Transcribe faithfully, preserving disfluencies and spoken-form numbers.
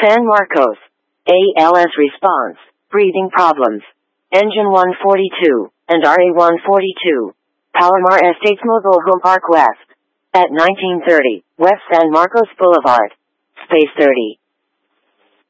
San Marcos. A L S response, breathing problems. Engine one forty-two, and R A one forty-two. Palomar Estates Mobile Home Park West. At nineteen thirty, West San Marcos Boulevard. Space thirty.